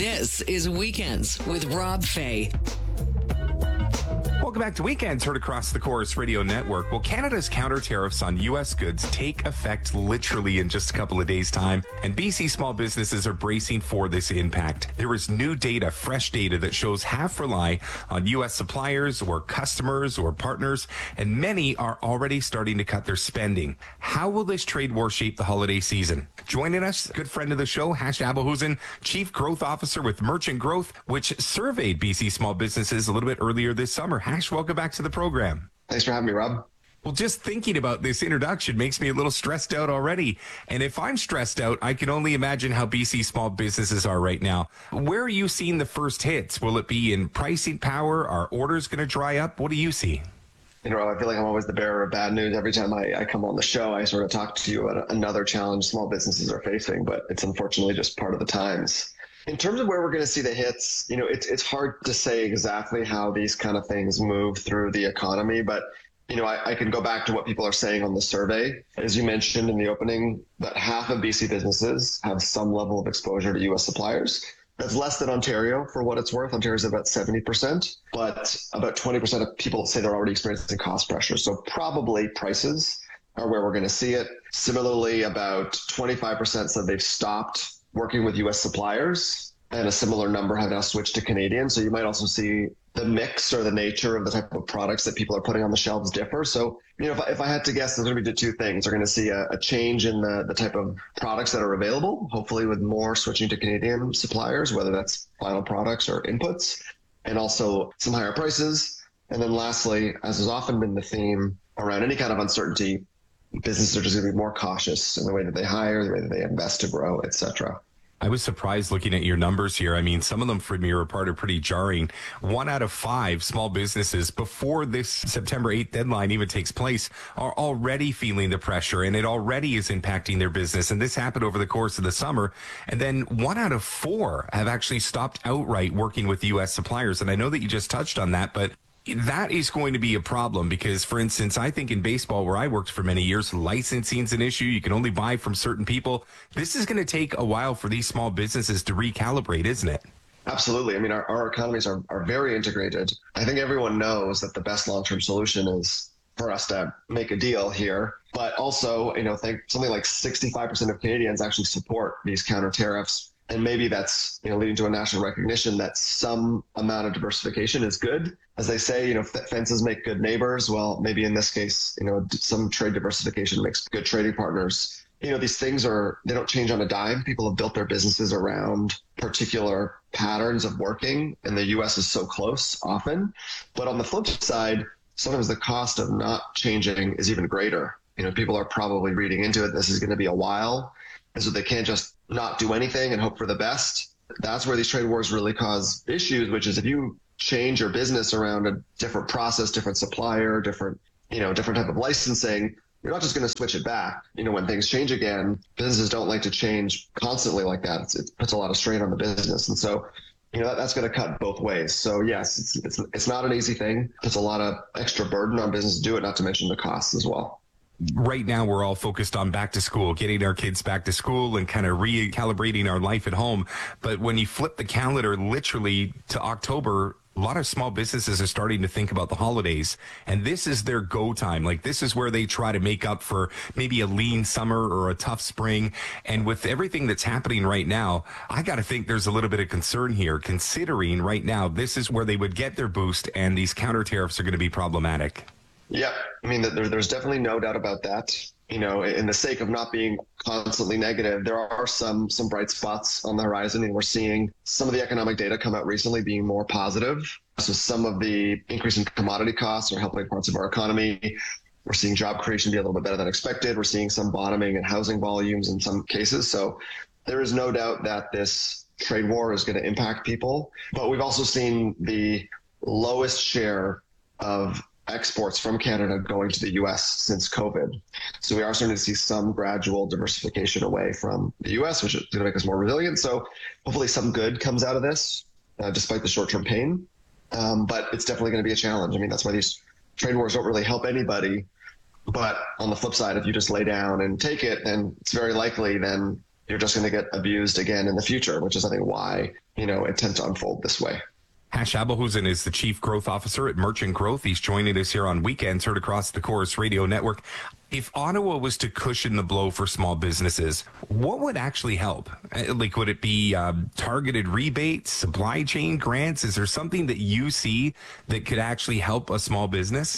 This is Weekends with Rob Fay. Welcome back to Weekends, heard across the Chorus Radio Network. Well, Canada's counter tariffs on U.S. goods take effect literally in just a couple of days' time, and BC small businesses are bracing for this impact. There is new data, fresh data, that shows half rely on U.S. suppliers or customers or partners, and many are already starting to cut their spending. How will this trade war shape the holiday season? Joining us, good friend of the show, Hash Abelhusen, Chief Growth Officer with Merchant Growth, which surveyed BC small businesses a little bit earlier this summer. Hash, welcome back to the program. Thanks for having me, Rob. Well, just thinking about this introduction makes me a little stressed out already. And if I'm stressed out, I can only imagine how BC small businesses are right now. Where are you seeing the first hits? Will it be in pricing power? Are orders going to dry up? What do you see? You know, I feel like I'm always the bearer of bad news. Every time I come on the show, I sort of talk to you about another challenge small businesses are facing, but it's unfortunately just part of the times. In terms of where we're going to see the hits, you know, it's hard to say exactly how these kind of things move through the economy, but you know, I can go back to what people are saying on the survey. As you mentioned in the opening, that half of BC businesses have some level of exposure to U.S. suppliers. That's less than Ontario, for what it's worth. Ontario's about 70%, but about 20% of people say they're already experiencing cost pressure. So probably prices are where we're going to see it. Similarly, about 25% said they've stopped working with U.S. suppliers, and a similar number have now switched to Canadian. So you might also see the mix or the nature of the type of products that people are putting on the shelves differ. So, you know, if I had to guess, there's going to be the two things. We're going to see a change in the type of products that are available, hopefully with more switching to Canadian suppliers, whether that's final products or inputs, and also some higher prices. And then lastly, as has often been the theme around any kind of uncertainty, businesses are just going to be more cautious in the way that they hire, the way that they invest to grow, et cetera. I was surprised looking at your numbers here. I mean, some of them from your report are pretty jarring. 1 out of 5 small businesses before this September 8th deadline even takes place are already feeling the pressure, and it already is impacting their business. And this happened over the course of the summer. And then 1 out of 4 have actually stopped outright working with U.S. suppliers. And I know that you just touched on that, but that is going to be a problem because, for instance, I think in baseball, where I worked for many years, licensing is an issue. You can only buy from certain people. This is going to take a while for these small businesses to recalibrate, isn't it? Absolutely. I mean, our economies are very integrated. I think everyone knows that the best long-term solution is for us to make a deal here. But also, you know, think something like 65% of Canadians actually support these counter tariffs. And maybe that's, you know, leading to a national recognition that some amount of diversification is good. As they say, you know, fences make good neighbors. Well, maybe in this case, you know, some trade diversification makes good trading partners. You know, these things they don't change on a dime. People have built their businesses around particular patterns of working, and the U.S. is so close often. But on the flip side, sometimes the cost of not changing is even greater. You know, people are probably reading into it. This is going to be a while. And so they can't just not do anything and hope for the best. That's where these trade wars really cause issues, which is if you change your business around a different process, different supplier, different type of licensing, you're not just going to switch it back. You know, when things change again, businesses don't like to change constantly like that. It puts a lot of strain on the business. And so, you know, that's going to cut both ways. So yes, it's not an easy thing. It's a lot of extra burden on business to do it, not to mention the costs as well. Right now, we're all focused on back to school, getting our kids back to school and kind of recalibrating our life at home. But when you flip the calendar literally to October, a lot of small businesses are starting to think about the holidays, and this is their go time. Like, this is where they try to make up for maybe a lean summer or a tough spring. And with everything that's happening right now, I got to think there's a little bit of concern here, considering right now this is where they would get their boost, and these counter tariffs are going to be problematic. Yeah, I mean, there's definitely no doubt about that. You know, in the sake of not being constantly negative, there are some bright spots on the horizon, and we're seeing some of the economic data come out recently being more positive. So some of the increase in commodity costs are helping parts of our economy. We're seeing job creation be a little bit better than expected. We're seeing some bottoming in housing volumes in some cases. So there is no doubt that this trade war is going to impact people. But we've also seen the lowest share of exports from Canada going to the U.S. since COVID. So we are starting to see some gradual diversification away from the U.S., which is going to make us more resilient. So hopefully some good comes out of this, despite the short-term pain. But it's definitely going to be a challenge. I mean, that's why these trade wars don't really help anybody. But on the flip side, if you just lay down and take it, then it's very likely then you're just going to get abused again in the future, which is, I think, why, it tends to unfold this way. Hash Abelhusen is the Chief Growth Officer at Merchant Growth. He's joining us here on Weekends, heard across the Chorus Radio Network. If Ottawa was to cushion the blow for small businesses, what would actually help? Like, would it be targeted rebates, supply chain grants? Is there something that you see that could actually help a small business?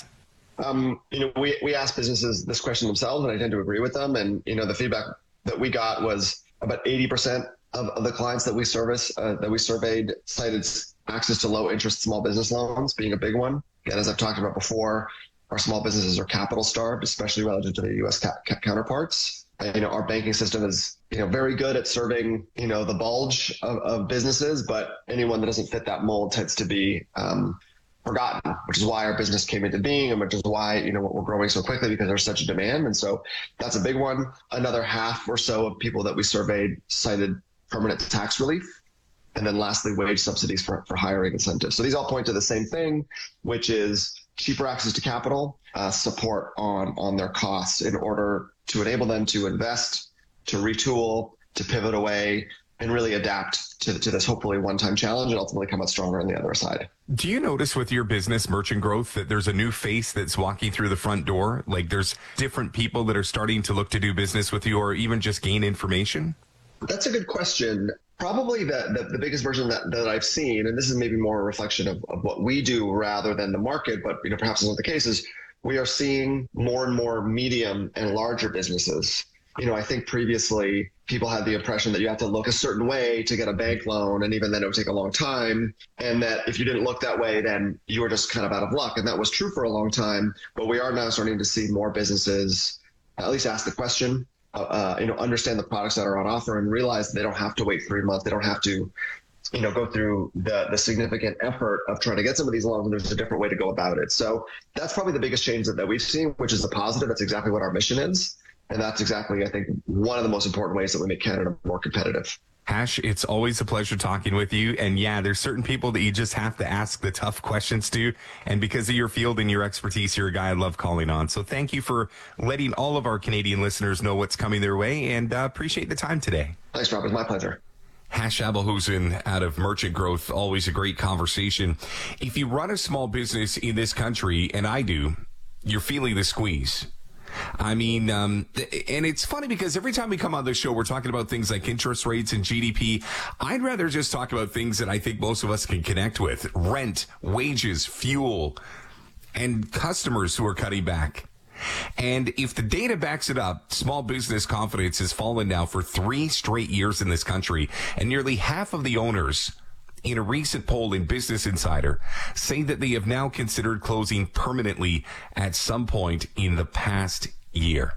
We ask businesses this question themselves, and I tend to agree with them. And, the feedback that we got was about 80% of the clients that we service, that we surveyed, cited access to low interest small business loans being a big one. And as I've talked about before, our small businesses are capital starved, especially relative to their U.S. counterparts. Our banking system is, very good at serving, the bulge of businesses, but anyone that doesn't fit that mold tends to be forgotten, which is why our business came into being, and which is why, we're growing so quickly, because there's such a demand. And so that's a big one. Another half or so of people that we surveyed cited permanent tax relief. And then lastly, wage subsidies for hiring incentives. So these all point to the same thing, which is cheaper access to capital, support on their costs in order to enable them to invest, to retool, to pivot away, and really adapt to this hopefully one-time challenge and ultimately come out stronger on the other side. Do you notice with your business, Merchant Growth, that there's a new face that's walking through the front door? Like, there's different people that are starting to look to do business with you, or even just gain information? That's a good question. Probably the biggest version that I've seen, and this is maybe more a reflection of what we do rather than the market, but perhaps it's not the case, is we are seeing more and more medium and larger businesses. I think previously people had the impression that you have to look a certain way to get a bank loan, and even then it would take a long time, and that if you didn't look that way, then you were just kind of out of luck. And that was true for a long time, but we are now starting to see more businesses at least ask the question, understand the products that are on offer, and realize they don't have to wait 3 months. They don't have to, go through the significant effort of trying to get some of these loans, and there's a different way to go about it. So that's probably the biggest change that we've seen, which is a positive. That's exactly what our mission is. And that's exactly, I think, one of the most important ways that we make Canada more competitive. Hash, it's always a pleasure talking with you. And yeah, there's certain people that you just have to ask the tough questions to. And because of your field and your expertise, you're a guy I love calling on. So thank you for letting all of our Canadian listeners know what's coming their way, and appreciate the time today. Thanks, Rob. It's my pleasure. Hash Abelhusen out of Merchant Growth, always a great conversation. If you run a small business in this country, and I do, you're feeling the squeeze. I mean, and it's funny because every time we come on this show, we're talking about things like interest rates and GDP. I'd rather just talk about things that I think most of us can connect with: rent, wages, fuel, and customers who are cutting back. And if the data backs it up, small business confidence has fallen now for 3 straight years in this country, and nearly half of the owners in a recent poll in Business Insider say that they have now considered closing permanently at some point in the past year.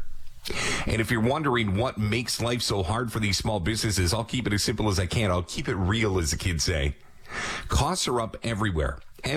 And if you're wondering what makes life so hard for these small businesses, I'll keep it as simple as I can. I'll keep it real, as the kids say. Costs are up everywhere.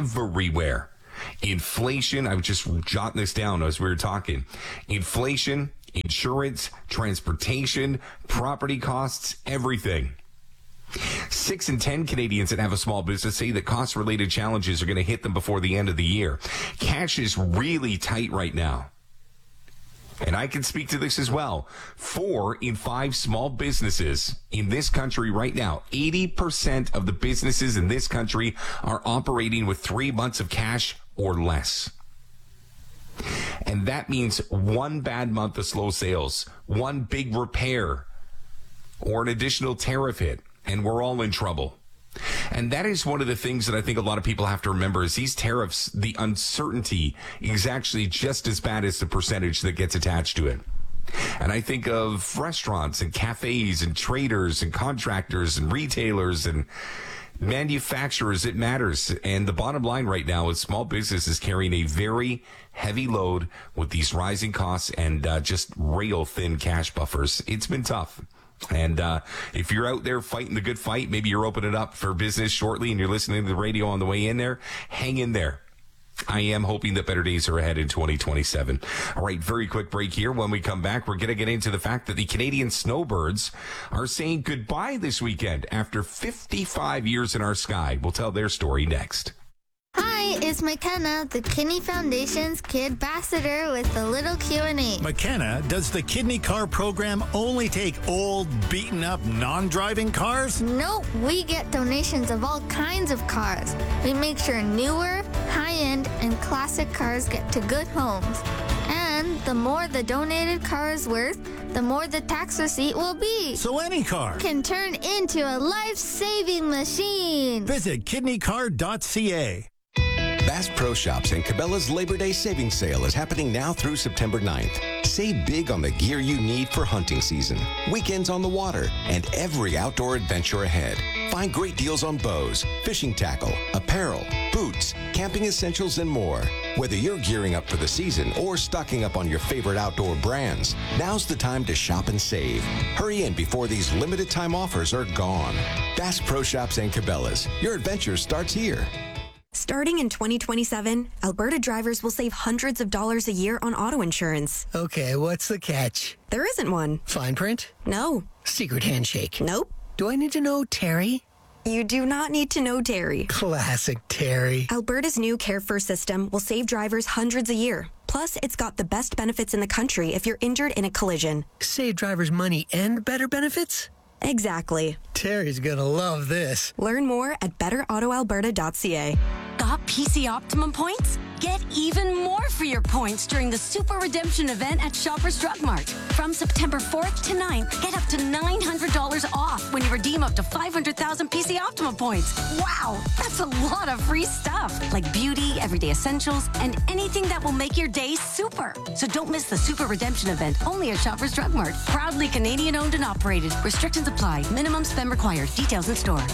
Inflation, I was just jotting this down as we were talking. Inflation, insurance, transportation, property costs, everything. 6 in 10 Canadians that have a small business say that cost-related challenges are going to hit them before the end of the year. Cash is really tight right now. And I can speak to this as well. 4 in 5 small businesses in this country right now, 80% of the businesses in this country are operating with 3 months of cash or less. And that means one bad month of slow sales, one big repair, or an additional tariff hit, and we're all in trouble. And that is one of the things that I think a lot of people have to remember is these tariffs, the uncertainty is actually just as bad as the percentage that gets attached to it. And I think of restaurants and cafes and traders and contractors and retailers and manufacturers. It matters. And the bottom line right now is small business is carrying a very heavy load with these rising costs and just rail thin cash buffers. It's been tough. And if you're out there fighting the good fight, maybe you're opening up for business shortly and you're listening to the radio on the way in there, hang in there. I am hoping that better days are ahead in 2027. All right, very quick break here. When we come back, we're going to get into the fact that the Canadian snowbirds are saying goodbye this weekend after 55 years in our sky. We'll tell their story next. Hi, Here's McKenna, the Kidney Foundation's Kid Ambassador, with a little Q&A. McKenna, does the Kidney Car program only take old, beaten-up, non-driving cars? Nope, we get donations of all kinds of cars. We make sure newer, high-end, and classic cars get to good homes. And the more the donated car is worth, the more the tax receipt will be. So any car can turn into a life-saving machine. Visit kidneycar.ca. Bass Pro Shops and Cabela's Labor Day Savings Sale is happening now through September 9th. Save big on the gear you need for hunting season, weekends on the water, and every outdoor adventure ahead. Find great deals on bows, fishing tackle, apparel, boots, camping essentials, and more. Whether you're gearing up for the season or stocking up on your favorite outdoor brands, now's the time to shop and save. Hurry in before these limited time offers are gone. Bass Pro Shops and Cabela's. Your adventure starts here. Starting in 2027, Alberta drivers will save hundreds of dollars a year on auto insurance. Okay, what's the catch? There isn't one. Fine print? No. Secret handshake? Nope. Do I need to know Terry? You do not need to know Terry. Classic Terry. Alberta's new Care First system will save drivers hundreds a year. Plus, it's got the best benefits in the country if you're injured in a collision. Save drivers money and better benefits? Exactly. Terry's gonna love this. Learn more at betterautoalberta.ca. Got PC Optimum points? Get even more for your points during the Super Redemption event at Shoppers Drug Mart. From September 4th to 9th, get up to $900 off when you redeem up to 500,000 PC Optimum points. Wow, that's a lot of free stuff, like beauty, everyday essentials, and anything that will make your day super. So don't miss the Super Redemption event, only at Shoppers Drug Mart. Proudly Canadian owned and operated. Restrictions apply. Minimum spend required. Details in store.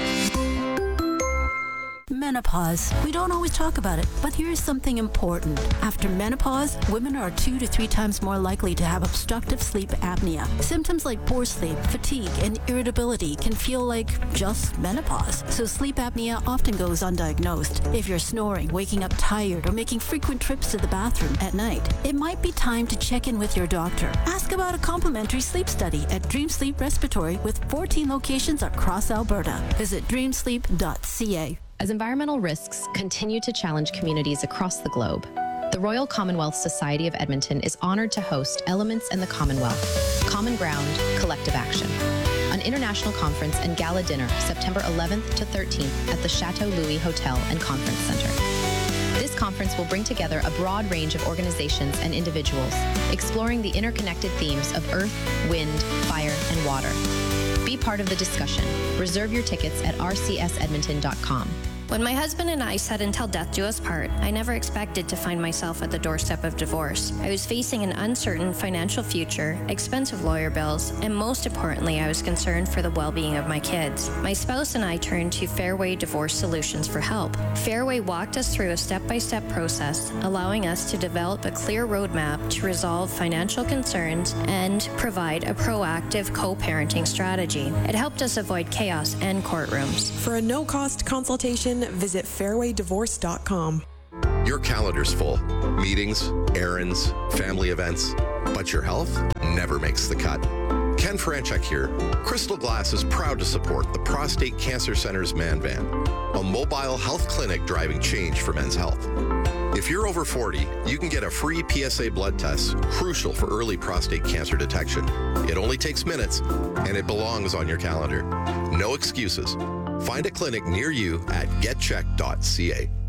Menopause. We don't always talk about it, but here is something important. After menopause, women are 2 to 3 times more likely to have obstructive sleep apnea. Symptoms like poor sleep, fatigue, and irritability can feel like just menopause. So sleep apnea often goes undiagnosed. If you're snoring, waking up tired, or making frequent trips to the bathroom at night, it might be time to check in with your doctor. Ask about a complimentary sleep study at Dream Sleep Respiratory with 14 locations across Alberta. Visit dreamsleep.ca. As environmental risks continue to challenge communities across the globe, the Royal Commonwealth Society of Edmonton is honored to host Elements in the Commonwealth, Common Ground, Collective Action, an international conference and gala dinner September 11th to 13th at the Chateau Louis Hotel and Conference Center. This conference will bring together a broad range of organizations and individuals, exploring the interconnected themes of earth, wind, fire, and water. Be part of the discussion. Reserve your tickets at rcsedmonton.com. When my husband and I said until death do us part, I never expected to find myself at the doorstep of divorce. I was facing an uncertain financial future, expensive lawyer bills, and most importantly, I was concerned for the well-being of my kids. My spouse and I turned to Fairway Divorce Solutions for help. Fairway walked us through a step-by-step process, allowing us to develop a clear roadmap to resolve financial concerns and provide a proactive co-parenting strategy. It helped us avoid chaos and courtrooms. For a no-cost consultation, visit fairwaydivorce.com. Your calendar's full. Meetings, errands, family events, but your health never makes the cut. Ken Franchuk here. Crystal Glass is proud to support the Prostate Cancer Center's Man Van, a mobile health clinic driving change for men's health. If you're over 40, you can get a free PSA blood test, crucial for early prostate cancer detection. It only takes minutes, and it belongs on your calendar. No excuses. Find a clinic near you at getcheck.ca.